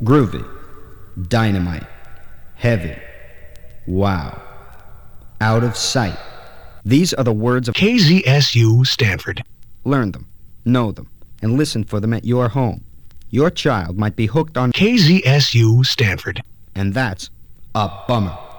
Groovy, dynamite, heavy, wow, out of sight. These are the words of KZSU Stanford. Learn them, know them, and listen for them at your home. Your child might be hooked on KZSU Stanford. and that's a bummer.